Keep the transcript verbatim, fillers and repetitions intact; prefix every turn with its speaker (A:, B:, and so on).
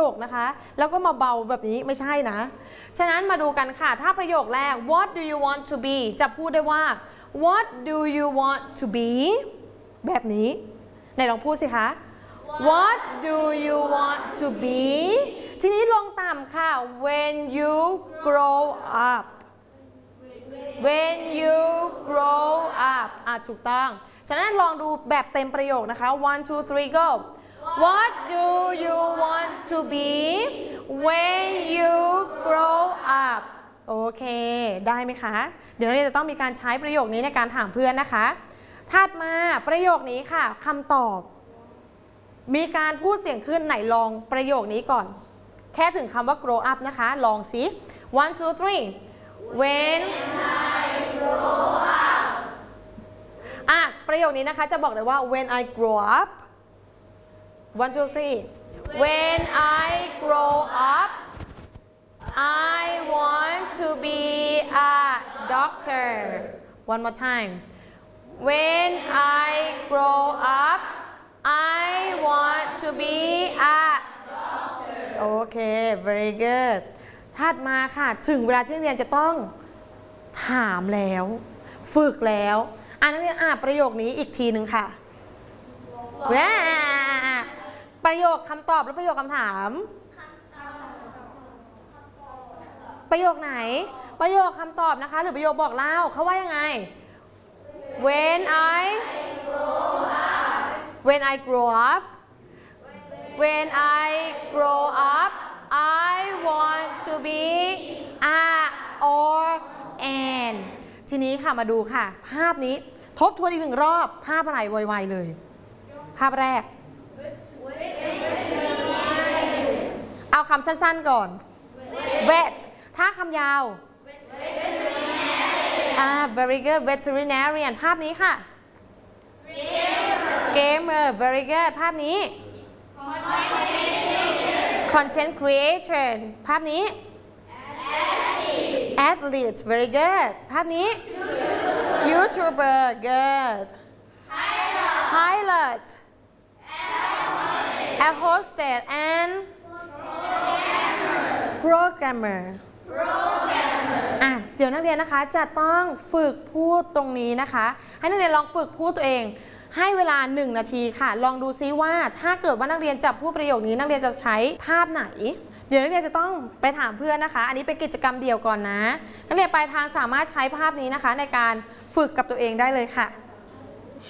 A: คนะคะแล้วก็มาเบาแบบนี้ไม่ใช่นะฉะนั้นมาดูกันค่ะถ้าประโยคแรก what do you want to be จะพูดได้ว่า what do you want to be แบบนี้ไหนลองพูดสิคะ what do you want to be ทีนี้ลงต่ำค่ะ when you grow up when you grow up อ่ะถูกต้องฉะนั้นลองดูแบบเต็มประโยคนะคะ one two three go what do you want to be when you grow up โอเคได้ไหมคะเดี๋ยวเราจะต้องมีการใช้ประโยคนี้ในการถามเพื่อนนะคะถัดมาประโยคนี้ค่ะคำตอบมีการพูดเสียงขึ้นไหนลองประโยคนี้ก่อนแค่ถึงคำว่า grow up นะคะลองสิ one two three when I grow up อ่ะประโยคนี้นะคะจะบอกเลยว่า when I grow up one two three when I grow up I want to be a doctor one more time when I grow up I want to be a doctor โอเค very good ถัดมาค่ะถึงเวลาที่นักเรียนจะต้องถามแล้วฝึกแล้วอ่านนักเรียนอ่านประโยคนี้อีกทีหนึ่งค่ะแหวประโยคคำตอบและประโยคคำถามประโยคไหนประโยคคำตอบนะคะหรือประโยคบอกเล่าเขาว่ายังไง when I when I grow up when I grow up I want to be a or an ทีนี้ค่ะมาดูค่ะภาพนี้ทบทวนอีกหนึ่งรอบภาพอะไรไวๆเลยภาพแรกเอาคำสั้นๆก่อน vet ถ้าคำยาวอ่า very good veterinarian ภาพนี้ค่ะ gamer very good ภาพนี้ content creator ภาพนี้ athlete very good ภาพนี้ YouTuber good pilot air hostess and programmer อ่ะเดี๋ยวนักเรียนนะคะจะต้องฝึกพูดตรงนี้นะคะให้นักเรียนลองฝึกพูดตัวเองให้เวลาหนึ่งนาทีค่ะลองดูซิว่าถ้าเกิดว่านักเรียนจะพูดประโยคนี้นักเรียนจะใช้ภาพไหนเดี๋ยวนักเรียนจะต้องไปถามเพื่อนนะคะอันนี้เป็นกิจกรรมเดี่ยวก่อนนะนักเรียนปลายทางสามารถใช้ภาพนี้นะคะในการฝึกกับตัวเองได้เลยค่ะ